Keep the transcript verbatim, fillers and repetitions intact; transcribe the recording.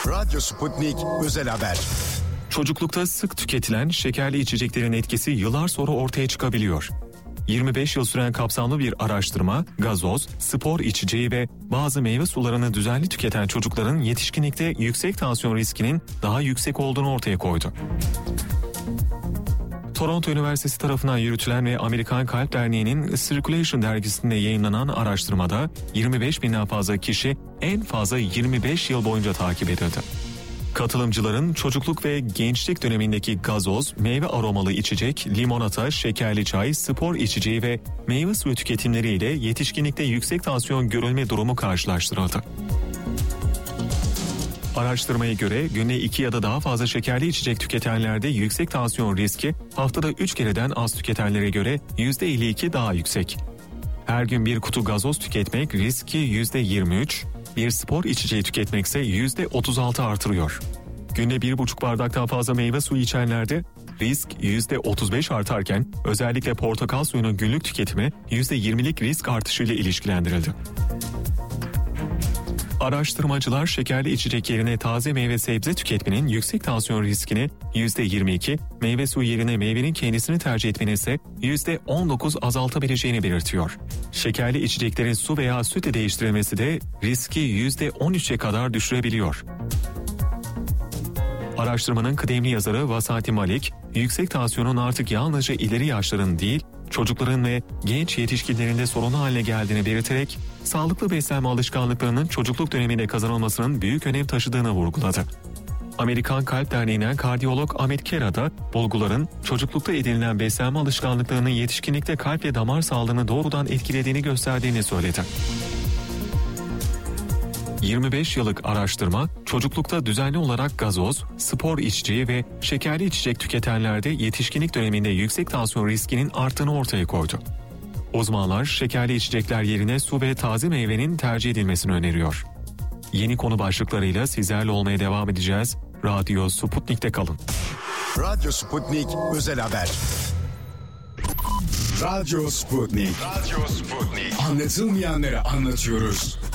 Radyo Sputnik Özel Haber. Çocuklukta sık tüketilen şekerli içeceklerin etkisi yıllar sonra ortaya çıkabiliyor. yirmi beş yıl süren kapsamlı bir araştırma, gazoz, spor içeceği ve bazı meyve sularını düzenli tüketen çocukların yetişkinlikte yüksek tansiyon riskinin daha yüksek olduğunu ortaya koydu. Toronto Üniversitesi tarafından yürütülen ve Amerikan Kalp Derneği'nin Circulation dergisinde yayınlanan araştırmada yirmi beş binden fazla kişi en fazla yirmi beş yıl boyunca takip edildi. Katılımcıların çocukluk ve gençlik dönemindeki gazoz, meyve aromalı içecek, limonata, şekerli çay, spor içeceği ve meyve suyu tüketimleriyle yetişkinlikte yüksek tansiyon görülme durumu karşılaştırıldı. Araştırmaya göre günde iki ya da daha fazla şekerli içecek tüketenlerde yüksek tansiyon riski haftada üç kereden az tüketenlere göre yüzde elli iki daha yüksek. Her gün bir kutu gazoz tüketmek riski yüzde yirmi üç, bir spor içeceği tüketmekse yüzde otuz altı artırıyor. Günde bir buçuk bardaktan fazla meyve suyu içenlerde risk yüzde otuz beş artarken özellikle portakal suyunun günlük tüketimi yüzde yirmilik risk artışıyla ilişkilendirildi. Araştırmacılar şekerli içecek yerine taze meyve sebze tüketmenin yüksek tansiyon riskini yüzde yirmi iki, meyve suyu yerine meyvenin kendisini tercih etmenin ise yüzde on dokuz azaltabileceğini belirtiyor. Şekerli içeceklerin su veya sütle değiştirilmesi de riski yüzde on üçe kadar düşürebiliyor. Araştırmanın kıdemli yazarı Vasati Malik, yüksek tansiyonun artık yalnızca ileri yaşların değil, çocukların ve genç yetişkinlerinde sorunu haline geldiğini belirterek, sağlıklı beslenme alışkanlıklarının çocukluk döneminde kazanılmasının büyük önem taşıdığını vurguladı. Amerikan Kalp Derneği'nden kardiyolog Ahmet Kera da bulguların çocuklukta edinilen beslenme alışkanlıklarının yetişkinlikte kalp ve damar sağlığını doğrudan etkilediğini gösterdiğini söyledi. yirmi beş yıllık araştırma, çocuklukta düzenli olarak gazoz, spor içeceği ve şekerli içecek tüketenlerde yetişkinlik döneminde yüksek tansiyon riskinin arttığını ortaya koydu. Uzmanlar şekerli içecekler yerine su ve taze meyvenin tercih edilmesini öneriyor. Yeni konu başlıklarıyla sizlerle olmaya devam edeceğiz. Radyo Sputnik'te kalın. Radyo Sputnik Özel Haber. Radyo Sputnik. Radyo Sputnik. Anlatılmayanları anlatıyoruz.